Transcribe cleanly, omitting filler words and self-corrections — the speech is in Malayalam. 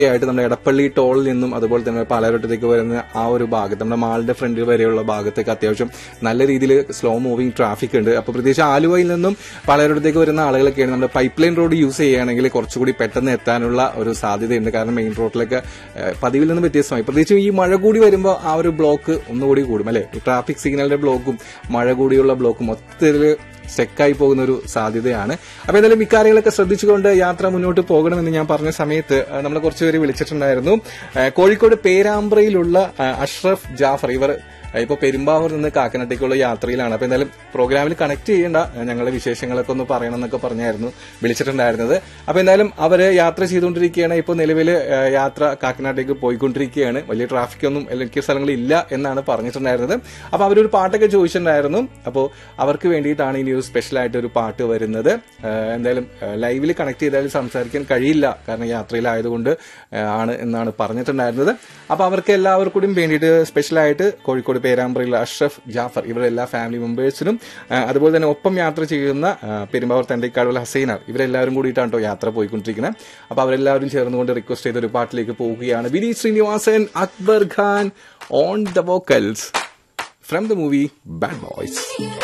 ആയിട്ട് നമ്മുടെ എടപ്പള്ളി ടോളിൽ നിന്നും അതുപോലെ തന്നെ പാലാരോട്ടത്തേക്ക് വരുന്ന ആ ഒരു ഭാഗത്ത് നമ്മുടെ മാളിന്റെ ഫ്രണ്ടിൽ വരെയുള്ള ഭാഗത്തേക്ക് അത്യാവശ്യം നല്ല രീതിയിൽ സ്ലോ മൂവിംഗ് ട്രാഫിക് ഉണ്ട്. അപ്പോൾ പ്രത്യേകിച്ച് ആലുവയിൽ നിന്നും പാലാരോട്ടത്തേക്ക് വരുന്ന ആളുകളൊക്കെയാണ് നമ്മുടെ പൈപ്പ് ലൈൻ റോഡ് യൂസ് ചെയ്യുകയാണെങ്കിൽ കുറച്ചുകൂടി പെട്ടെന്ന് എത്താനുള്ള ഒരു സാധ്യതയുണ്ട്. കാരണം മെയിൻ റോഡിലൊക്കെ പതിവിൽ നിന്നും വ്യത്യസ്തമായി പ്രത്യേകിച്ചും ഈ മഴ കൂടി വരുമ്പോൾ ആ ഒരു ബ്ലോക്ക് ഒന്നുകൂടി കൂടും അല്ലെ. ട്രാഫിക് സിഗ്നലിന്റെ ബ്ലോക്കും മഴ കൂടിയുള്ള ബ്ലോക്കും മൊത്തത്തിൽ സ്റ്റെക്കായി പോകുന്ന ഒരു സാധ്യതയാണ്. അപ്പൊ എന്തായാലും ഇക്കാര്യങ്ങളൊക്കെ ശ്രദ്ധിച്ചുകൊണ്ട് യാത്ര മുന്നോട്ട് പോകണമെന്ന് ഞാൻ പറഞ്ഞ സമയത്ത് നമ്മൾ കുറച്ചുപേര് വിളിച്ചിട്ടുണ്ടായിരുന്നു. കോഴിക്കോട് പേരാമ്പ്രയിലുള്ള അഷ്റഫ് ജാഫർ, ഇവർ ഇപ്പൊ പെരുമ്പാവൂർ നിന്ന് കാക്കനാട്ടേക്കുള്ള യാത്രയിലാണ്. അപ്പൊ എന്തായാലും പ്രോഗ്രാമിൽ കണക്ട് ചെയ്യേണ്ട ഞങ്ങളുടെ വിശേഷങ്ങളൊക്കെ ഒന്ന് പറയണം എന്നൊക്കെ പറഞ്ഞായിരുന്നു വിളിച്ചിട്ടുണ്ടായിരുന്നത്. അപ്പൊ എന്തായാലും അവര് യാത്ര ചെയ്തുകൊണ്ടിരിക്കുകയാണ്. ഇപ്പോൾ നിലവിൽ യാത്ര കാക്കനാട്ടേക്ക് പോയിക്കൊണ്ടിരിക്കുകയാണ്. വലിയ ട്രാഫിക് ഒന്നും എല്ലാ സ്ഥലങ്ങളിൽ ഇല്ല എന്നാണ് പറഞ്ഞിട്ടുണ്ടായിരുന്നത്. അപ്പൊ അവരൊരു പാട്ടൊക്കെ ചോദിച്ചിട്ടുണ്ടായിരുന്നു. അപ്പോൾ അവർക്ക് വേണ്ടിയിട്ടാണ് ഇനി ഒരു സ്പെഷ്യൽ ആയിട്ട് ഒരു പാട്ട് വരുന്നത്. എന്തായാലും ലൈവിൽ കണക്ട് ചെയ്താലും സംസാരിക്കാൻ കഴിയില്ല, കാരണം യാത്രയിലായതുകൊണ്ട് ആണ് എന്നാണ് പറഞ്ഞിട്ടുണ്ടായിരുന്നത്. അപ്പൊ അവർക്ക് എല്ലാവർക്കും വേണ്ടിയിട്ട് സ്പെഷ്യലായിട്ട് കോഴിക്കോട് പേരാമ്പ്രയിലെ അഷ്റഫ് ജാഫർ, ഇവരുടെ എല്ലാ ഫാമിലി മെമ്പേഴ്സിനും അതുപോലെ തന്നെ ഒപ്പം യാത്ര ചെയ്യുന്ന പെരുമ്പാവൂർ തണ്ടിക്കാടുള്ള ഹസൈന, ഇവരെല്ലാവരും കൂടിയിട്ടാണ് കേട്ടോ യാത്ര പോയിക്കൊണ്ടിരിക്കുന്നത്. അപ്പൊ അവരെല്ലാവരും ചേർന്നുകൊണ്ട് റിക്വസ്റ്റ് ചെയ്ത ഒരു പാട്ടിലേക്ക് പോവുകയാണ്. Vineeth Sreenivasan, Akbar Khan on the vocals from the movie bad boys.